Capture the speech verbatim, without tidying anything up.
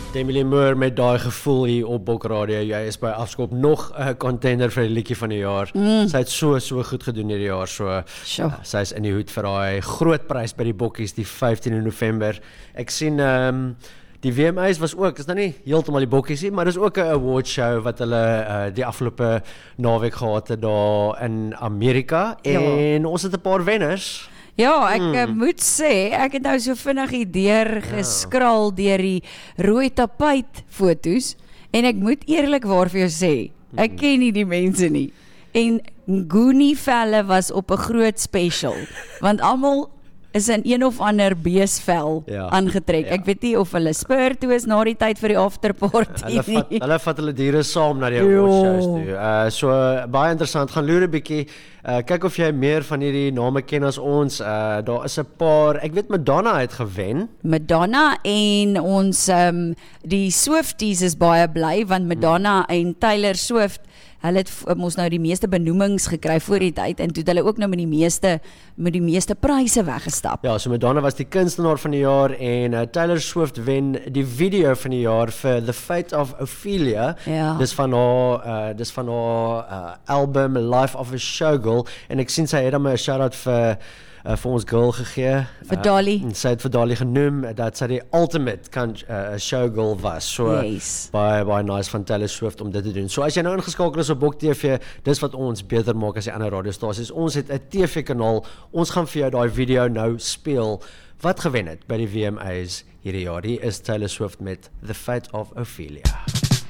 Demi Lee Moore met daai gevoel hier op Bok Radio. Jy is by Afskop nog 'n uh, contender vir die liedjie van die jaar. Mm. Sy het so so goed gedoen hierdie jaar. So sure. uh, sy is in die hoed vir daai groot prys by die Bokkies die vyftiende November. Ek sien ehm um, die V M A's was ook, is nou nie heeltemal die Bokkies nie, maar dis ook 'n award show wat hulle uh, die afgelope naweek gehad het daar in Amerika en ja. ons het 'n paar wenners. Ja, ek hmm. moet sê, ek het nou so vinnig hier deur geskraal deur die rooi tapuit foto's en ek moet eerlikwaar vir jou sê, ek ken nie die mense nie. En Goonie velle was op 'n groot special, want almal is in een of ander beesvel ja. aangetrek. Ja. Ek weet nie of hulle spur toe is na die tyd vir die afterparty hulle vat, hulle vat hulle diere saam na die awardshows toe. Uh, so baie interessant, gaan loer 'n bietjie. Uh, kyk of jy meer van hierdie name ken as ons. Uh, daar is 'n paar, ek weet Madonna het gewen. Madonna en ons um, die Swifties is baie bly want Madonna hmm. en Taylor Swift, hulle het ons nou die meeste benoemings gekry voor die tyd en toe het hulle ook nou met die meeste met die meeste pryse weggestap. Ja, so Madonna was die kunstenaar van die jaar en uh, Taylor Swift wen die video van die jaar vir The Fate of Ophelia. Ja. Dis van haar uh, dis van haar uh, album Life of a Showgirl en ek sien sy het hom 'n shout-out vir Uh, vir ons girl gegee. Vir Dolly. Uh, sy het vir Dolly genoem dat sy die ultimate kan, uh, showgirl was. So yes. baie baie nice van Taylor Swift om dit te doen. So as jy nou ingeskakel is op Bok T V, dis wat ons beter maak as die ander radiostasies. Ons het 'n T V-kanaal. Ons gaan vir jou daai video nou speel wat gewen het by die V M A's hierdie jaar. Hier is Taylor Swift met The Fate of Ophelia.